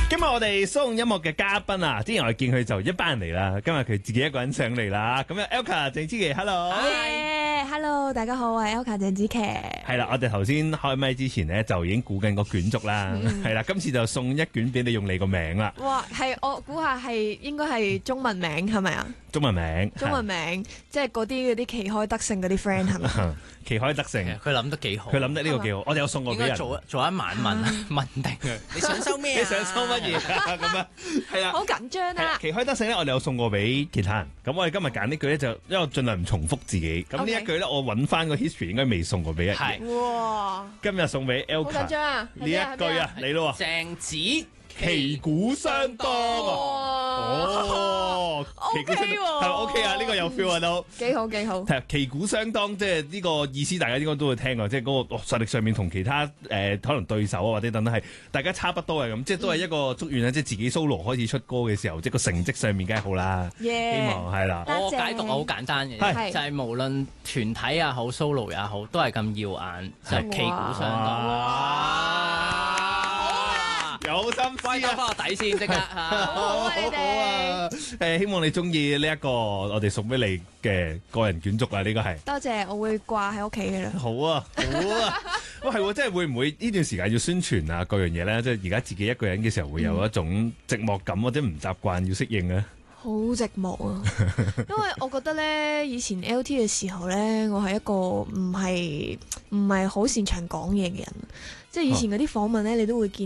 今日我哋送音樂嘅嘉賓啊，之前我見佢就一班人嚟啦，今日佢自己一個人上嚟啦。咁啊 Elka 鄭之琪 ，Hello，Hello， 大家好，我係 Elka 鄭之琪。 係啦，我哋頭先開咪之前咧就已經估緊個卷軸啦，係啦，今次就送一卷俾你用你個名啦。 哇，係我估下係應該係中文名係咪啊？ 中文名， 即係嗰啲旗開得勝嗰啲 friend 係咪？ 旗開得勝， 佢諗得幾好， 佢諗得呢個幾好，我哋有送過俾人。 應該做一晚問定佢，你想收咩？ 你想收乜嘢咁啊？係啦， 好緊張啊！ 旗開得勝咧，我哋有送過俾其他人。咁我哋今日揀呢句咧，就因為我盡量唔重複自己。咁呢一句咧，我揾翻個 history 應該未送過俾人。 係， 哇！ 今日送俾 Elka。 好緊張啊！ 呢一句啊，嚟咯喎！ 鄭子旗鼓相當哦 ，OK 喎， 係咪 OK 啊？呢個有 feel 啊都幾好。 係旗鼓相當，即係呢個意思，大家應該都會聽過，即係嗰個實力上面同其他可能對手啊或者等等係大家差不多嘅咁，即係都係一個祝願啦，即係自己 solo 開始出歌嘅時候，即係個成績上面梗係好啦。希望係啦。 我解讀好簡單嘅，就係無論團體也好 solo 也好，都係咁耀眼，就係旗鼓相當。 有心思啊！ 翻個底先，即刻好啊！你哋希望你中意呢一個我哋送俾你嘅個人卷軸啊！呢個係多謝，我會掛喺屋企嘅啦。 好啊！哇，係喎，即係會唔會呢段時間要宣傳啊？各樣嘢咧，即係而家自己一個人嘅時候，會有一種寂寞感或者唔習慣要適應咧。 好寂寞啊！因為我覺得咧，以前 LT 嘅時候咧，我係一個唔係好擅長講嘢嘅人，即係以前嗰啲訪問咧，你都會見